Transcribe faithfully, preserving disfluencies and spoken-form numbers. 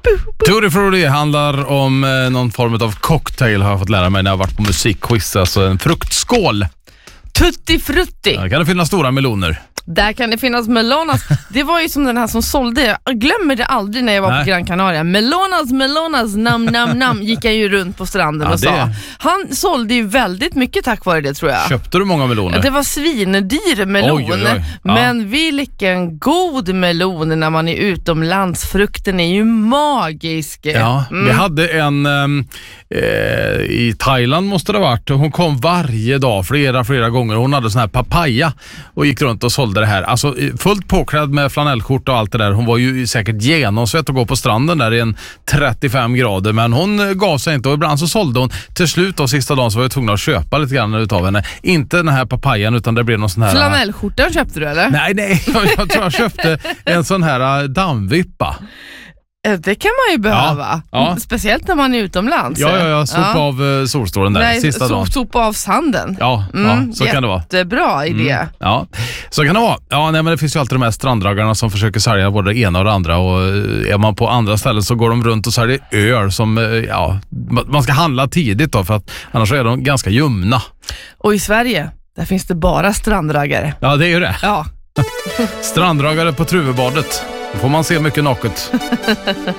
Tutti Frutti handlar om eh, någon form av cocktail, har jag fått lära mig när jag har varit på musikquiz. Alltså en fruktskål. Tutti Frutti. Där kan det finnas stora meloner. Där kan det finnas melonas. Det var ju som den här som sålde. Jag glömmer det aldrig när jag var Nej. på Gran Canaria. Melonas, melonas, nam, nam, nam. Gick jag ju runt på stranden ja, och det... sa. Han sålde ju väldigt mycket tack vare det, tror jag. Köpte du många meloner? Det var svindyr melon. Oj, oj, oj. Ja. Men vilken god melon när man är utomlands. Frukten är ju magisk. Ja, mm. Vi hade en eh, i Thailand måste det ha varit. Hon kom varje dag, flera, flera gånger. Hon hade sån här papaya och gick runt och sålde det här. Alltså fullt påklädd med flanellskjort och allt det där. Hon var ju säkert genomsvett att gå på stranden där i en trettiofem grader. Men hon gav sig inte och ibland så sålde hon. Till slut av sista dagen så var jag tvungen att köpa lite grann utav henne. Inte den här papayan utan det blev någon sån här... Flanellskjortan köpte du eller? Nej, nej. Jag, jag tror jag köpte en sån här dammvippa. Det kan man ju behöva. Ja, ja. Speciellt när man är utomlands. Ja, ja, ja. Sopa ja. av uh, solstrålen där. Nej, sista so- dagen. Sopa av sanden. Ja, mm, ja så kan det vara. Jättebra idé. Mm, ja, så kan det vara. Ja, nej, men det finns ju alltid de här stranddragarna som försöker sälja både det ena och det andra. Och är man på andra ställen så går de runt och säljer öl som, ja, man ska handla tidigt då för att annars är de ganska ljumna. Och i Sverige, där finns det bara stranddragare. Ja, det är ju det. Ja. Stranddragare på Truvebadet. Då får man se mycket naket.